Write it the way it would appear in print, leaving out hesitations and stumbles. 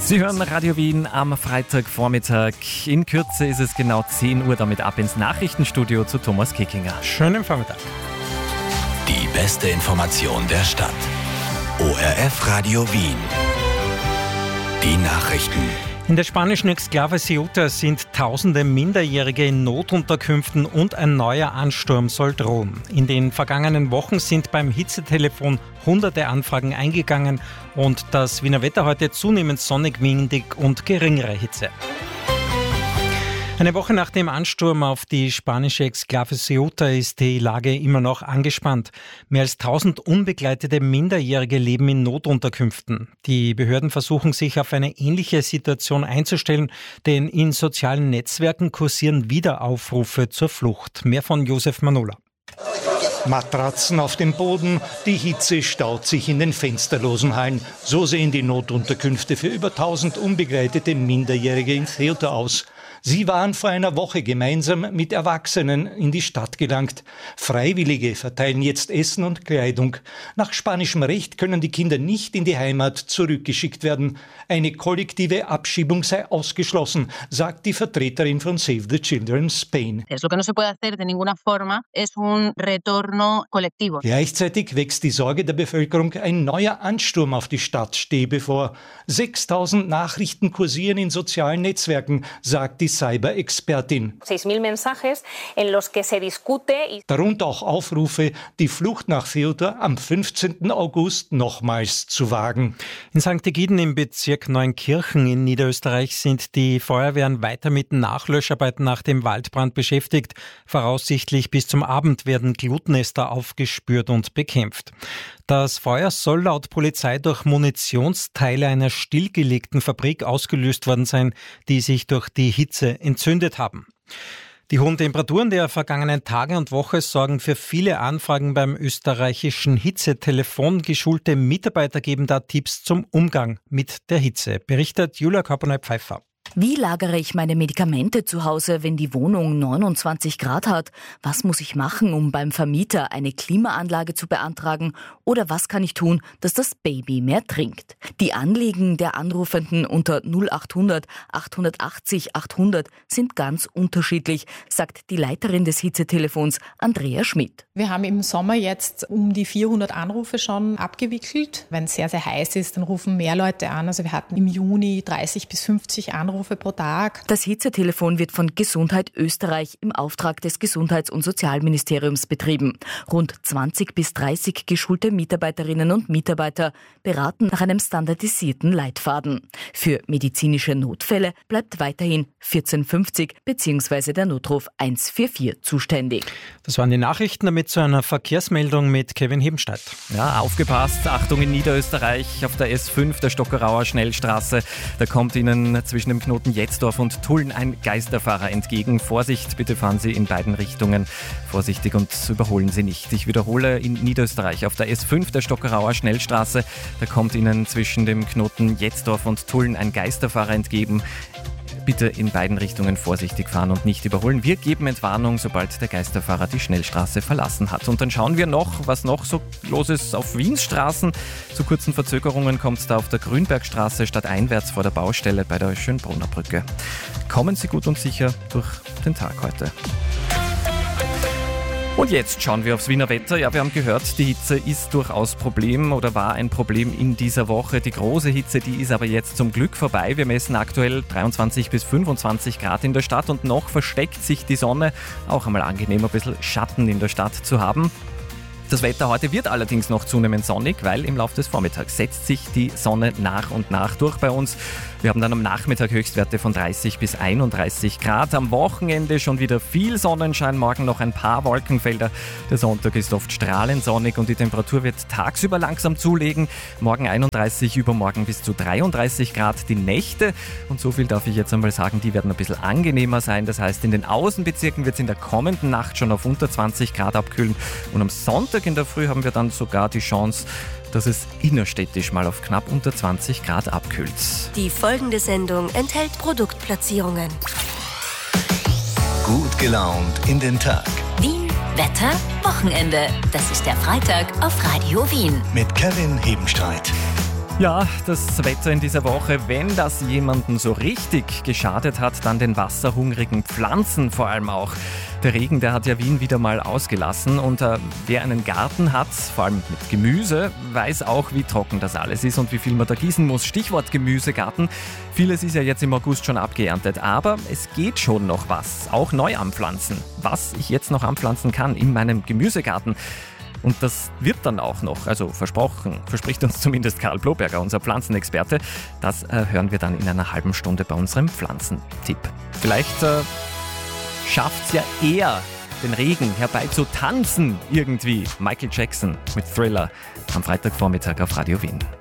Sie hören Radio Wien am Freitagvormittag. In Kürze ist es genau 10 Uhr, damit ab ins Nachrichtenstudio zu Thomas Kickinger. Schönen Vormittag. Die beste Information der Stadt. ORF Radio Wien. Die Nachrichten. In der spanischen Exklave Ceuta sind tausende Minderjährige in Notunterkünften und ein neuer Ansturm soll drohen. In den vergangenen Wochen sind beim Hitzetelefon hunderte Anfragen eingegangen und das Wiener Wetter heute zunehmend sonnig, windig und geringere Hitze. Eine Woche nach dem Ansturm auf die spanische Exklave Ceuta ist die Lage immer noch angespannt. Mehr als 1000 unbegleitete Minderjährige leben in Notunterkünften. Die Behörden versuchen sich auf eine ähnliche Situation einzustellen, denn in sozialen Netzwerken kursieren wieder Aufrufe zur Flucht. Mehr von Josef Manola. Matratzen auf dem Boden, die Hitze staut sich in den fensterlosen Hallen. So sehen die Notunterkünfte für über 1000 unbegleitete Minderjährige in Ceuta aus. Sie waren vor einer Woche gemeinsam mit Erwachsenen in die Stadt gelangt. Freiwillige verteilen jetzt Essen und Kleidung. Nach spanischem Recht können die Kinder nicht in die Heimat zurückgeschickt werden. Eine kollektive Abschiebung sei ausgeschlossen, sagt die Vertreterin von Save the Children Spain. Lo que no se puede hacer de ninguna forma es un retorno colectivo. Gleichzeitig wächst die Sorge der Bevölkerung, ein neuer Ansturm auf die Stadt stehe bevor. 6000 Nachrichten kursieren in sozialen Netzwerken, sagt die Cyber-Expertin. 6.000 mensajes en los que se discute. Darunter auch Aufrufe, die Flucht nach Ceuta am 15. August nochmals zu wagen. In St. Egiden im Bezirk Neunkirchen in Niederösterreich sind die Feuerwehren weiter mit Nachlöscharbeiten nach dem Waldbrand beschäftigt. Voraussichtlich bis zum Abend werden Glutnester aufgespürt und bekämpft. Das Feuer soll laut Polizei durch Munitionsteile einer stillgelegten Fabrik ausgelöst worden sein, die sich durch die Hitze entzündet haben. Die hohen Temperaturen der vergangenen Tage und Woche sorgen für viele Anfragen beim österreichischen Hitzetelefon. Geschulte Mitarbeiter geben da Tipps zum Umgang mit der Hitze, berichtet Julia Körperneu-Pfeiffer. Wie lagere ich meine Medikamente zu Hause, wenn die Wohnung 29 Grad hat? Was muss ich machen, um beim Vermieter eine Klimaanlage zu beantragen? Oder was kann ich tun, dass das Baby mehr trinkt? Die Anliegen der Anrufenden unter 0800 880 800 sind ganz unterschiedlich, sagt die Leiterin des Hitzetelefons, Andrea Schmidt. Wir haben im Sommer jetzt um die 400 Anrufe schon abgewickelt. Wenn es sehr, sehr heiß ist, dann rufen mehr Leute an. Also wir hatten im Juni 30 bis 50 Anrufe pro Tag. Das Hitzetelefon wird von Gesundheit Österreich im Auftrag des Gesundheits- und Sozialministeriums betrieben. Rund 20 bis 30 geschulte Mitarbeiterinnen und Mitarbeiter beraten nach einem standardisierten Leitfaden. Für medizinische Notfälle bleibt weiterhin 1450 bzw. der Notruf 144 zuständig. Das waren die Nachrichten, damit zu einer Verkehrsmeldung mit Kevin Hebenstreit. Ja, aufgepasst, Achtung in Niederösterreich auf der S5, der Stockerauer Schnellstraße. Da kommt Ihnen zwischen dem Knoten Jetzdorf und Tulln ein Geisterfahrer entgegen. Vorsicht, bitte fahren Sie in beiden Richtungen vorsichtig und überholen Sie nicht. Ich wiederhole, in Niederösterreich auf der S5, der Stockerauer Schnellstraße, da kommt Ihnen zwischen dem Knoten Jetzdorf und Tulln ein Geisterfahrer entgegen. Bitte in beiden Richtungen vorsichtig fahren und nicht überholen. Wir geben Entwarnung, sobald der Geisterfahrer die Schnellstraße verlassen hat. Und dann schauen wir noch, was noch so los ist auf Wiens Straßen. Zu kurzen Verzögerungen kommt es da auf der Grünbergstraße stadteinwärts vor der Baustelle bei der Schönbrunner Brücke. Kommen Sie gut und sicher durch den Tag heute. Und jetzt schauen wir aufs Wiener Wetter. Ja, wir haben gehört, die Hitze ist durchaus Problem oder war ein Problem in dieser Woche. Die große Hitze, die ist aber jetzt zum Glück vorbei. Wir messen aktuell 23 bis 25 Grad in der Stadt und noch versteckt sich die Sonne. Auch einmal angenehm, ein bisschen Schatten in der Stadt zu haben. Das Wetter heute wird allerdings noch zunehmend sonnig, weil im Laufe des Vormittags setzt sich die Sonne nach und nach durch bei uns. Wir haben dann am Nachmittag Höchstwerte von 30 bis 31 Grad. Am Wochenende schon wieder viel Sonnenschein, morgen noch ein paar Wolkenfelder. Der Sonntag ist oft strahlend sonnig und die Temperatur wird tagsüber langsam zulegen. Morgen 31, übermorgen bis zu 33 Grad. Die Nächte, und so viel darf ich jetzt einmal sagen, die werden ein bisschen angenehmer sein. Das heißt, in den Außenbezirken wird es in der kommenden Nacht schon auf unter 20 Grad abkühlen. Und am Sonntag in der Früh haben wir dann sogar die Chance, dass es innerstädtisch mal auf knapp unter 20 Grad abkühlt. Die folgende Sendung enthält Produktplatzierungen. Gut gelaunt in den Tag. Wien, Wetter, Wochenende. Das ist der Freitag auf Radio Wien. Mit Kevin Hebenstreit. Ja, das Wetter in dieser Woche, wenn das jemanden so richtig geschadet hat, dann den wasserhungrigen Pflanzen vor allem auch. Der Regen, der hat ja Wien wieder mal ausgelassen und wer einen Garten hat, vor allem mit Gemüse, weiß auch, wie trocken das alles ist und wie viel man da gießen muss. Stichwort Gemüsegarten. Vieles ist ja jetzt im August schon abgeerntet, aber es geht schon noch was, auch neu anpflanzen. Was ich jetzt noch anpflanzen kann in meinem Gemüsegarten. Und das wird dann auch noch, also versprochen, verspricht uns zumindest Karl Bloberger, unser Pflanzenexperte. Das hören wir dann in einer halben Stunde bei unserem Pflanzentipp. Vielleicht schafft es ja eher, den Regen herbeizutanzen irgendwie. Michael Jackson mit Thriller am Freitagvormittag auf Radio Wien.